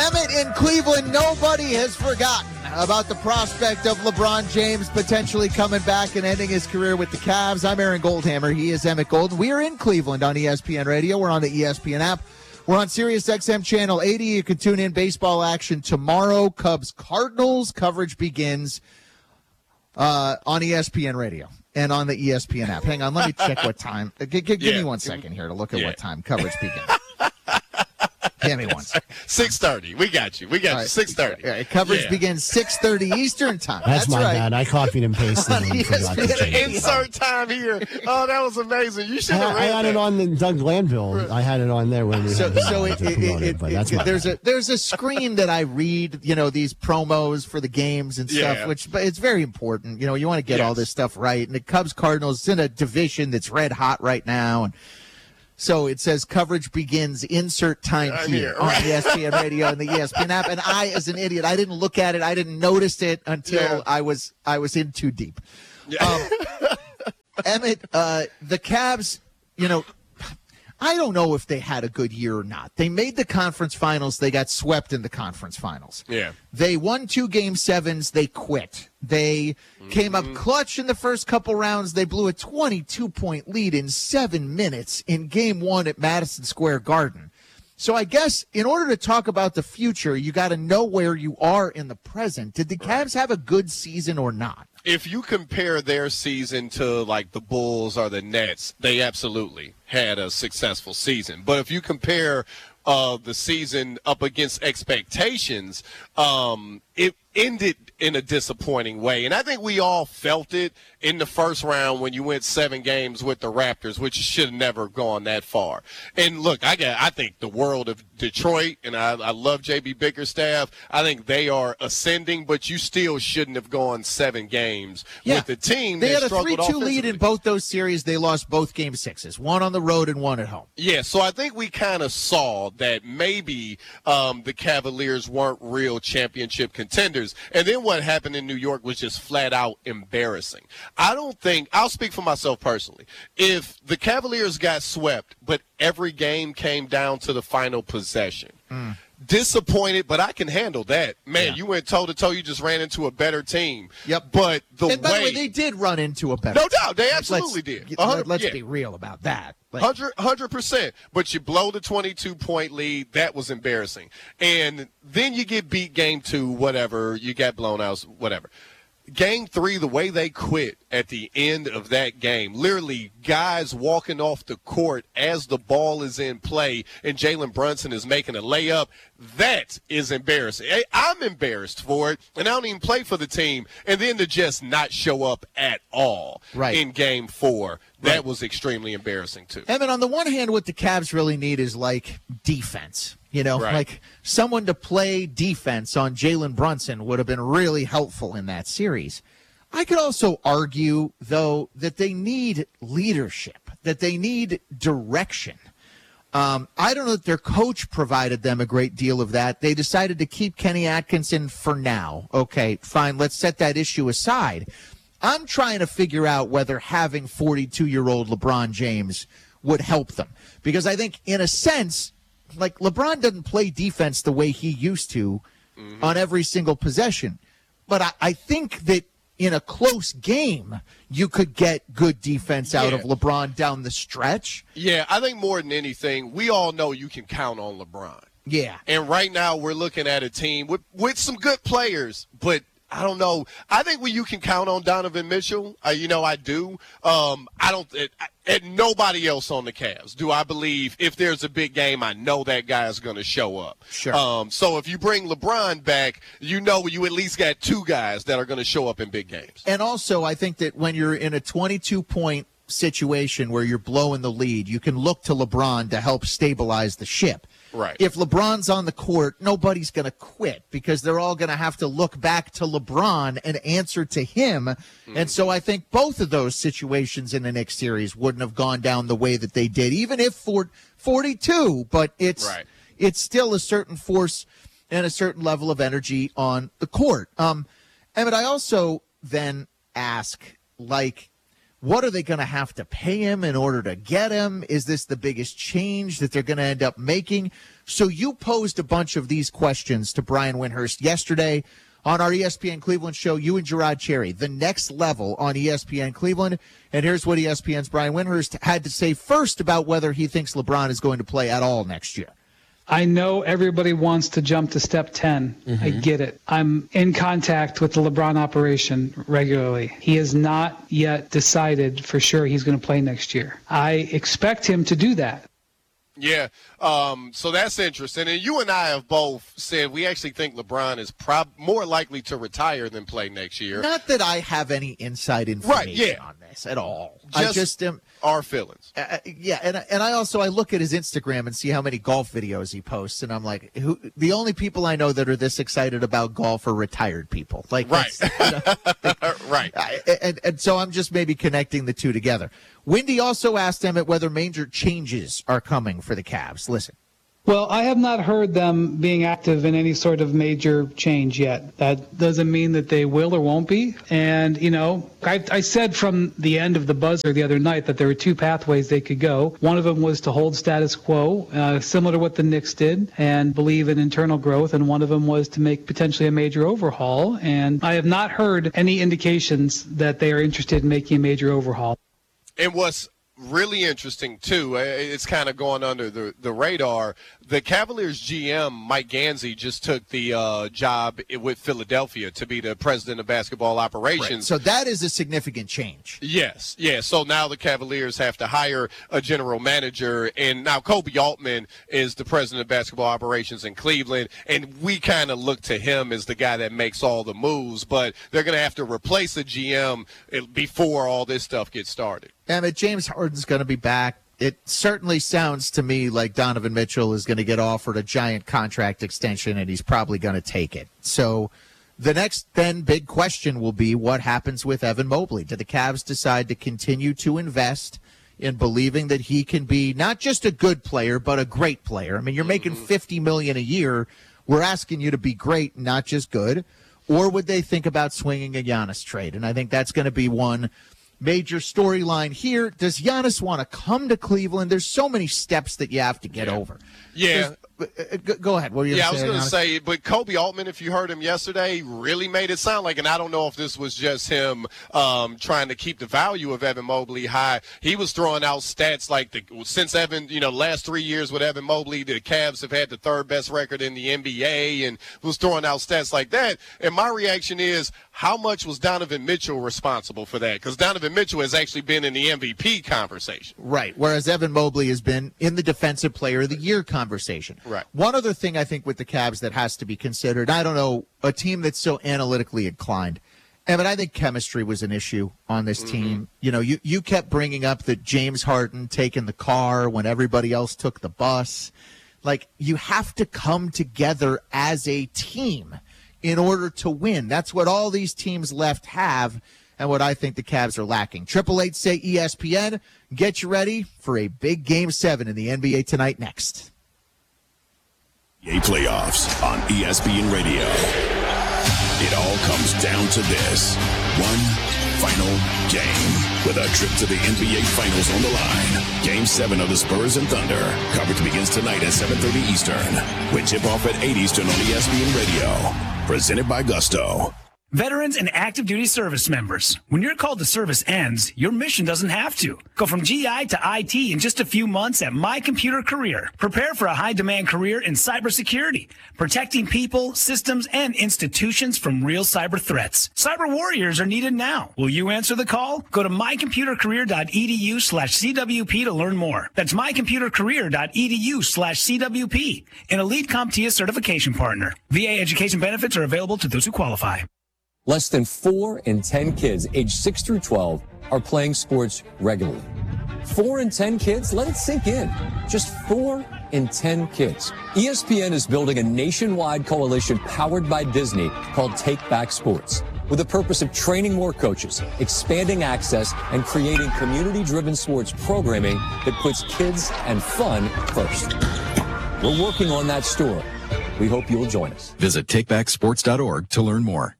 Emmett in Cleveland, nobody has forgotten about the prospect of LeBron James potentially coming back and ending his career with the Cavs. I'm Aaron Goldhammer. He is Emmett Golden. We are in Cleveland on ESPN Radio. We're on the ESPN app. We're on Sirius XM Channel 80. You can tune in baseball action tomorrow. Cubs-Cardinals coverage begins on ESPN Radio and on the ESPN app. Hang on, let me check what time. Give me 1 second here to look at what time coverage begins. Give me 1 second. 6:30. We got you. 6:30. Coverage begins 6:30 Eastern time. That's my right. bad. I copied and pasted it. And forgot to change it. Insert time here. Oh, that was amazing. You should have I had it on the Doug Glanville. I had it on there when we there's a screen that I read, these promos for the games and stuff, but it's very important. You want to get all this stuff right. And the Cubs Cardinals is in a division that's red hot right now, and so it says coverage begins, insert time here on ESPN Radio and the ESPN app. And I, as an idiot, I didn't look at it. I didn't notice it until I was in too deep. Emmett, the Cavs, I don't know if they had a good year or not. They made the conference finals. They got swept in the conference finals. Yeah. They won 2 Game 7s. They quit. They came up clutch in the first couple rounds. They blew a 22-point lead in 7 minutes in Game 1 at Madison Square Garden. So I guess in order to talk about the future, you got to know where you are in the present. Did the Cavs have a good season or not? If you compare their season to like the Bulls or the Nets, they absolutely had a successful season. But if you compare the season up against expectations, it ended in a disappointing way. And I think we all felt it in the first round when you went 7 games with the Raptors, which should have never gone that far. And look, I think the world of Detroit, and I love J.B. Bickerstaff. I think they are ascending, but you still shouldn't have gone 7 games with the team. They had a struggled 3-2 lead in both those series. They lost both Game 6s, one on the road and one at home. Yeah, so I think we kind of saw that maybe the Cavaliers weren't real championship contenders. And then what happened in New York was just flat out embarrassing. I'll speak for myself personally. If the Cavaliers got swept, but every game came down to the final possession, disappointed, but I can handle that. Man, you went toe-to-toe. You just ran into a better team. Yep. But by the way, they did run into a better No team. doubt. They absolutely did. Let's be real about that. 100%. But you blow the 22-point lead. That was embarrassing. And then you get beat Game 2, whatever. You got blown out, whatever. Game 3, the way they quit at the end of that game, literally guys walking off the court as the ball is in play and Jalen Brunson is making a layup, that is embarrassing. I'm embarrassed for it, and I don't even play for the team. And then to just not show up at all in Game 4, that was extremely embarrassing too. Evan, on the one hand, what the Cavs really need is like defense. Like someone to play defense on Jalen Brunson would have been really helpful in that series. I could also argue, though, that they need leadership, that they need direction. I don't know that their coach provided them a great deal of that. They decided to keep Kenny Atkinson for now. Okay, fine, let's set that issue aside. I'm trying to figure out whether having 42-year-old LeBron James would help them. Because I think, in a sense, like LeBron doesn't play defense the way he used to on every single possession. But I think that in a close game, you could get good defense out of LeBron down the stretch. Yeah, I think more than anything, we all know you can count on LeBron. Yeah. And right now we're looking at a team with some good players, but I don't know. I think when you can count on Donovan Mitchell, I do. I don't. And nobody else on the Cavs do I believe if there's a big game, I know that guy is going to show up. Sure. So if you bring LeBron back, you at least got 2 guys that are going to show up in big games. And also, I think that when you're in a 22-point situation where you're blowing the lead, you can look to LeBron to help stabilize the ship. Right. If LeBron's on the court, nobody's going to quit because they're all going to have to look back to LeBron and answer to him. And so I think both of those situations in the Knicks series wouldn't have gone down the way that they did, even if for 42. But it's still a certain force and a certain level of energy on the court. Emmett, I also then ask, What are they going to have to pay him in order to get him? Is this the biggest change that they're going to end up making? So you posed a bunch of these questions to Brian Windhorst yesterday on our ESPN Cleveland show, you and Gerard Cherry, the next level on ESPN Cleveland. And here's what ESPN's Brian Windhorst had to say first about whether he thinks LeBron is going to play at all next year. I know everybody wants to jump to step 10. I get it. I'm in contact with the LeBron operation regularly. He has not yet decided for sure he's going to play next year. I expect him to do that. Yeah, so that's interesting. And you and I have both said we actually think LeBron is more likely to retire than play next year. Not that I have any inside information on this at all. I just am our feelings. Yeah, and I look at his Instagram and see how many golf videos he posts, and I'm like, the only people I know that are this excited about golf are retired people. Like, right, right. And so I'm just maybe connecting the two together. Wendy also asked Emmett whether major changes are coming for the Cavs. Listen. Well, I have not heard them being active in any sort of major change yet. That doesn't mean that they will or won't be. And, I said from the end of the buzzer the other night that there were two pathways they could go. One of them was to hold status quo, similar to what the Knicks did, and believe in internal growth. And one of them was to make potentially a major overhaul. And I have not heard any indications that they are interested in making a major overhaul. And what's really interesting, too, it's kind of going under the radar. The Cavaliers GM, Mike Gansey, just took the job with Philadelphia to be the president of basketball operations. Right. So that is a significant change. Yes, yeah. So now the Cavaliers have to hire a general manager, and now Kobe Altman is the president of basketball operations in Cleveland, and we kind of look to him as the guy that makes all the moves, but they're going to have to replace the GM before all this stuff gets started. James Harden's going to be back. It certainly sounds to me like Donovan Mitchell is going to get offered a giant contract extension, and he's probably going to take it. So the next then big question will be what happens with Evan Mobley. Do the Cavs decide to continue to invest in believing that he can be not just a good player, but a great player? I mean, you're making $50 million a year. We're asking you to be great, not just good. Or would they think about swinging a Giannis trade? And I think that's going to be one major storyline here. Does Giannis want to come to Cleveland? There's so many steps that you have to get over. Yeah. Go ahead. What were you I was going to say, but Kobe Altman, if you heard him yesterday, really made it sound like, and I don't know if this was just him trying to keep the value of Evan Mobley high. He was throwing out stats like since Evan, last 3 years with Evan Mobley, the Cavs have had the third best record in the NBA, and was throwing out stats like that. And my reaction is, how much was Donovan Mitchell responsible for that? Because Donovan Mitchell has actually been in the MVP conversation. Right, whereas Evan Mobley has been in the Defensive Player of the Year conversation. Right. One other thing I think with the Cavs that has to be considered, I don't know, a team that's so analytically inclined. But I think chemistry was an issue on this team. You kept bringing up that James Harden taking the car when everybody else took the bus. Like, you have to come together as a team in order to win. That's what all these teams left have, and what I think the Cavs are lacking. 888-SAY ESPN. Get you ready for a big Game 7 in the NBA tonight next. Playoffs on ESPN Radio. It all comes down to this one final game with a trip to the NBA Finals on the line. Game 7 of the Spurs and Thunder. Coverage begins tonight at 7:30 Eastern with tip-off at 8 Eastern on ESPN Radio. Presented by Gusto. Veterans and active duty service members, when your call to service ends, your mission doesn't have to. Go from GI to IT in just a few months at My Computer Career. Prepare for a high-demand career in cybersecurity, protecting people, systems, and institutions from real cyber threats. Cyber warriors are needed now. Will you answer the call? Go to mycomputercareer.edu/CWP to learn more. That's mycomputercareer.edu/CWP, an elite CompTIA certification partner. VA education benefits are available to those who qualify. Less than 4 in 10 kids aged 6 through 12 are playing sports regularly. 4 in 10 kids? Let it sink in. Just 4 in 10 kids. ESPN is building a nationwide coalition powered by Disney called Take Back Sports, with the purpose of training more coaches, expanding access, and creating community-driven sports programming that puts kids and fun first. We're working on that story. We hope you'll join us. Visit takebacksports.org to learn more.